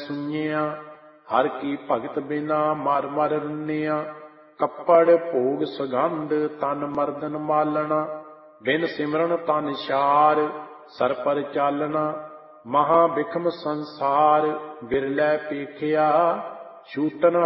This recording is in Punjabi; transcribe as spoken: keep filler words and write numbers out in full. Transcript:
ਸੁਣਿਆ। ਹਰ ਕੀ ਭਗਤ ਬਿਨਾ ਮਰ ਮਰ ਰੁੰਨਿਆ। ਕੱਪੜ ਭੋਗ ਸੁਗੰਧ ਤਨ ਮਰਦਨ ਮਾਲਣਾ। ਬਿਨ ਸਿਮਰਨ ਤਨ ਛਾਰ ਸਰ ਪਰ ਚਾਲਣਾ। ਮਹਾ ਬਿਖਮ ਸੰਸਾਰ ਬਿਰਲੇ ਪੇਖਿਆ। ਛੂਟਨ